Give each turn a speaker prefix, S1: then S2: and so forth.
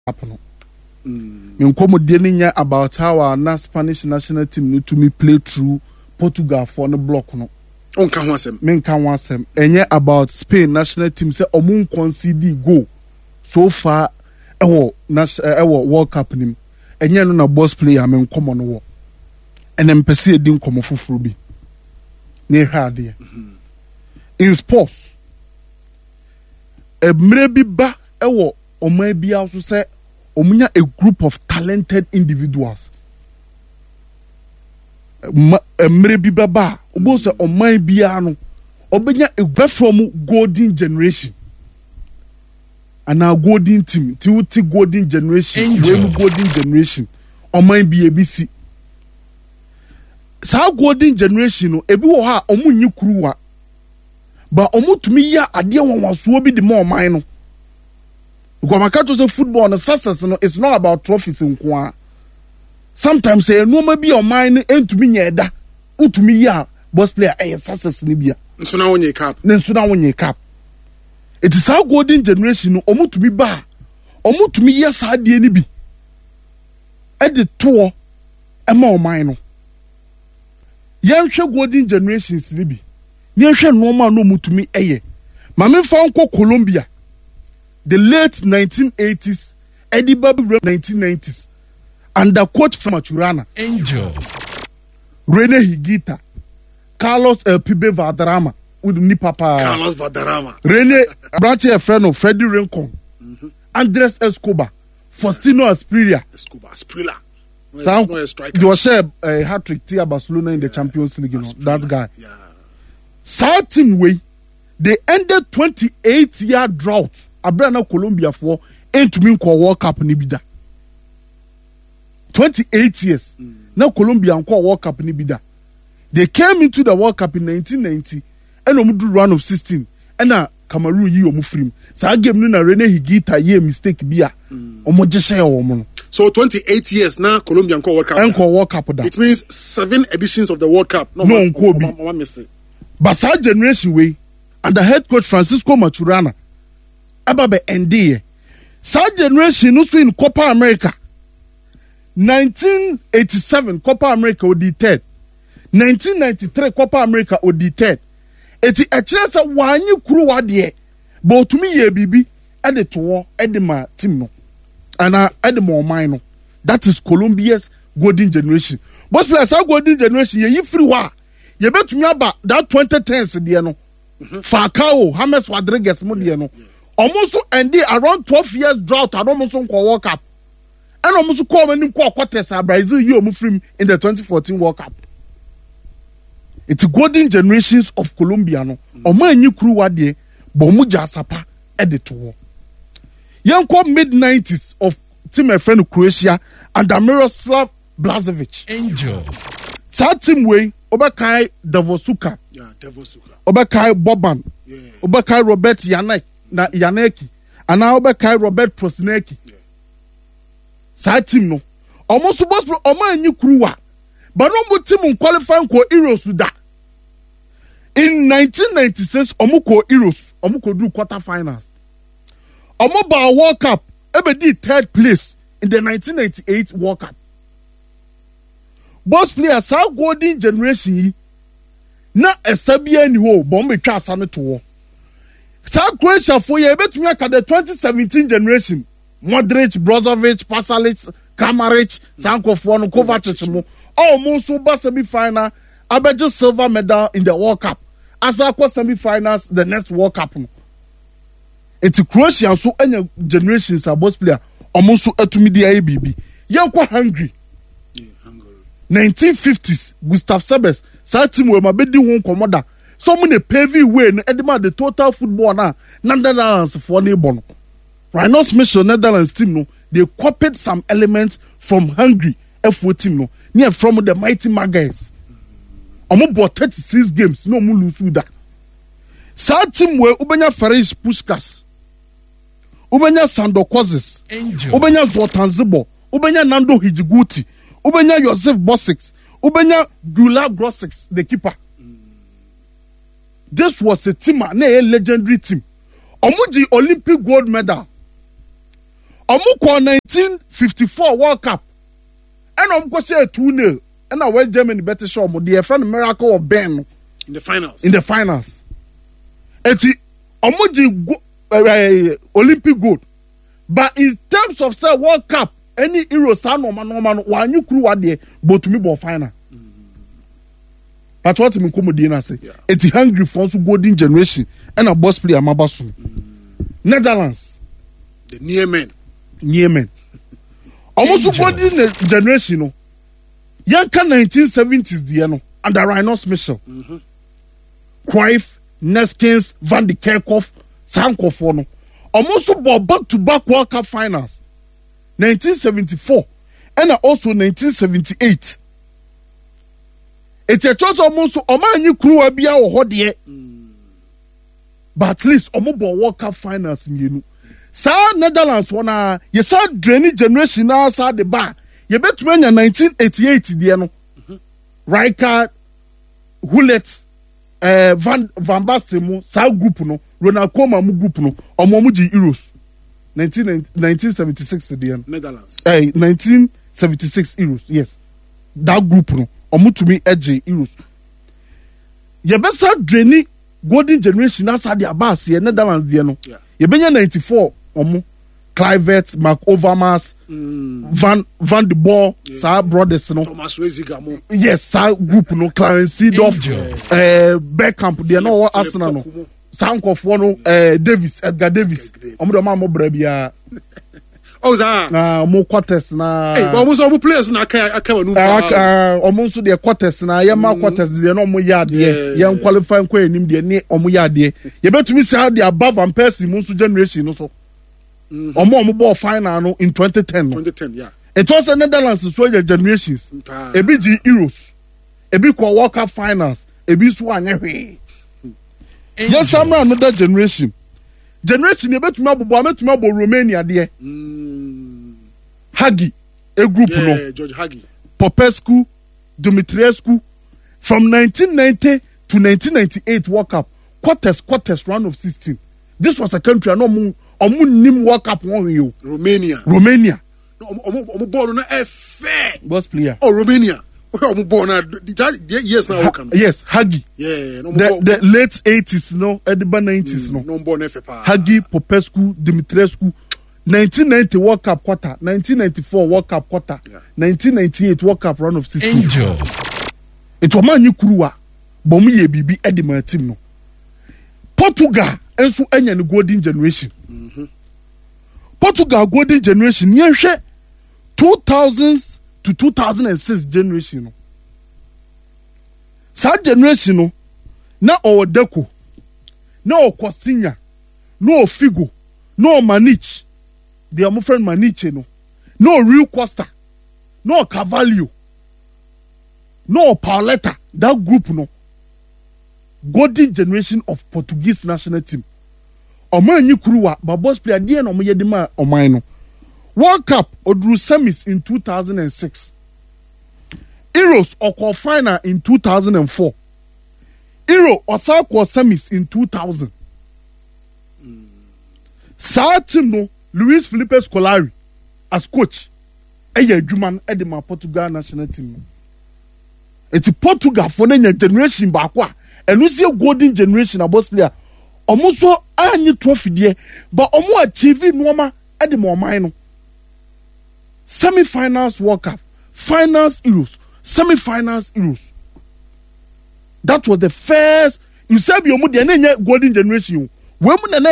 S1: happen. Me nkomo de about how our Spanish national team need to me play through Portugal for the block no.
S2: On can one sem.
S1: Men can one sem. Enye about Spain national team say omun concede goal so far ewo World Cup nim. Enye no na boss player men nkomo no wo. Ene mpese edi nkomo fufuru bi. Ne hade. In sports mre bi ba ewo oman bia so say omunya a group of talented individuals. Mre bi baba obo say oman bia no obenya a from golden generation. And our golden team, ti golden generation, we golden generation. Oman bia bi si. Sa golden generation no ebi wo ha omunyi kuruwa. Ba omutumi ya ade wonwaso bi de mo oman no. Gwamaka to say football no success no it's not about trophies nko. Sometimes say no ma bi oman no entumi nyeda. Utumi ya boss player success ni bia.
S2: Nso na wonye cap.
S1: Nso na wonye cap. It is our golden generation no omutumi ba. Omutumi ya sa ade ni bi. E de to e ma oman no. Yanhwe golden generations ni bi. Yanhwe no ma no omutumi eye. Ma me fa nko Colombia. The late 1980s, Eddie Babu 1990s, under coach from Maturana,
S3: Angel,
S1: Rene Higuita, Carlos El Pibe Valderrama, with Nipapa,
S2: Carlos Valderrama,
S1: Rene Branche Freno, Freddy Rincon, Andres Escobar, Faustino Asprilla.
S2: Asprilla.
S1: You were share a hat trick to Barcelona in the Champions League, you know, that guy.
S2: Yeah.
S1: Certain way, they ended 28-year drought. Abrana Colombia for entumi nko World Cup ni bida 28 years na Colombia nko World Cup ni bida. They came into the World Cup in 1990 and omudu round of 16 and Cameroon yi omu free sa game no na Rene Higuita ye mistake bia omo jeshe omo no.
S2: So 28 years now Colombia nko World Cup.
S1: Nko World Cup da.
S2: It means 7 editions of the World Cup.
S1: No nko bi. But that generation way under head coach Francisco Maturana ababe NDA. South generation no in Copa America. 1987 Copa America odi third. 1993 Copa America odi third. Eti echiresa wanyi kuru wade but to me ye bibi e de to e de ma team no. Ana e de mo man no. That is Colombia's golden generation. But players our golden generation ye free wa. Ye betumi aba that 2010s de no. Falcao, James Rodriguez mo de no. Almost ended around 12 years drought. I don't know World Cup. And almost call when you call quarters Brazil you in the 2014 World Cup. It's golden generations of Colombia no. Oma nyi kru wade bomu jasapa edito. Young mid 90s of team my friend Croatia under Miroslav Blažević.
S3: Angel.
S1: That team way Obakai Davosuka.
S2: Yeah, Davosuka.
S1: Obakai Boban.
S2: Yeah.
S1: Obakai Robert Yanek. Na Yaneki and now Obakai Robert Prosneki. Sa team no. Almost supposed to Oma nyi kruwa. But no team qualifying ko Euros da. In 1996 omuko Euros, omuko do quarterfinals. Omo ba World Cup ebe di third place in the 1998 World Cup. Boss players our golden generation na esabia ni ho bombe twa asane to. South Croatia for ye betumi aka the 2017 generation Modric, Brozovic, Pasalic, Kramaric, Sankofo no Kovacic mo almost over semi-final abeje silver medal in the World Cup as akwa semi-finals the next World Cup no. It's Croatia so any generations are boss player almost etumi di ABB yankwa Hungary 1950s Gustav Sebes sa team we mabedi ho komoda. So many pavy way no edema the total football na Netherlands for neighbor. Rhinos Mission Netherlands team no they copied some elements from Hungary F4 team no near from the mighty Magais. Omo bought 36 games no mu lose that. Sa team we ubenya Ferenc Puskás. Ubenya Sandor Kozis. Ubenya Zoltan Zibo. Ubenya Nando Hidiguti. Ubenya Josef Bosic. Ubenya Gula Grosic the keeper. This was a team, a legendary team. Omuji Olympic gold medal. Omu ko 1954 World Cup. And omu ko say 2-0. And away Germany better show mo the friend miracle of Ben
S2: in the finals.
S1: In the finals. Eti omu di Olympic gold. But in terms of say World Cup, any hero sa no man wan you crew ade but me bo final. But what me come dey na say eti hungry for so golden generation and a boss player mabaso. Netherlands.
S2: The near men.
S1: Almost golden generation no. Yanka 1970s there no under Rinus Michel. Cruyff, Neskins, Van de Kerkhoff, Sankoff no. Almost back-to-back World Cup finals. 1974 and also 1978. It's a choice almost Omani crew abia or hodie. But at least Omobo World Cup finals you. Sa Netherlands wana ye sa drainy generation na sa the bar. Ye bet me 1988 there no. Rijkaard, Gullit, Van Basten mo sa group no. Ronald Koeman mu group no. Omo mu di Euros. 1976 there.
S2: Netherlands.
S1: 1976 Euros. Yes. That group no. Omo to me edge Euros. Ye bet sa drainy golden generation na sa the abas ye Netherlands there no.
S2: Yeah.
S1: Ye benya 94 omo Kluivert, Mark Overmars, Van de Boer, sa brothers no.
S2: Thomas Weziger.
S1: Yes, sa group no Clarence Seedorf, Bergkamp, they no Arsenal no. Sankoff no Davis, Edgar Davis. Omo do ma mo bra bia.
S2: Oh za.
S1: Mo quarters na.
S2: But almost all players na aka nu.
S1: Omo so de quarters na ye ma quarters de no mo ya de. Ye qualify ko enim de ne omo ya de. Ye betumi say the above and person mo so generation no so. Omo ball final no in 2010.
S2: 2010, yeah.
S1: It was the Netherlands so your generations. Ebi G Euros. Ebi ko World Cup finals. Ebi so anya hwe. Yes, some another generation. Generation ebetumi abobo Romania there. Hagi, a group no.
S2: George Hagi.
S1: Popescu, Dumitrescu. From 1990 to 1998 World Cup. Quarters round of 16. This was a country I know nim World Cup one you.
S2: Romania. No, born na fair.
S1: Boss player.
S2: Oh, Romania. Born yes now.
S1: Yes, Hagi.
S2: Yeah, no,
S1: the late 80s, no, Ediba 90s, no.
S2: No born
S1: Hagi, Popescu, Dumitrescu. 1990 World Cup quarter, 1994 World Cup quarter, 1998 World Cup round of 16.
S3: Angel.
S1: It was man you kruwa, but me ye bibi Edima team no. Portugal enso enya the golden generation. Portugal golden generation yenhwe 2000s to 2006 generation no. Sa generation no na o Deco, na o Costinha, no Figo, no Maniche. They are my friend Maniche no Rui Costa, no Carvalho, no Pauleta. That group no golden generation of Portuguese national team. Oman you kruwa but boss player dia no ye dema oman no. World Cup odru semis in 2006. Euros or final in 2004. Euro or semis in 2000. Sa team no Luis Felipe Scolari as coach. Eye adwuma edema Portugal national team. Eti Portugal for the generation back wa. And we see a golden generation of boss player. Almost so any trophy there, but almost achieving normal at the moment. Semi-finals World Cup, finals Euros, semi-finals Euros. That was the first. You said you golden generation.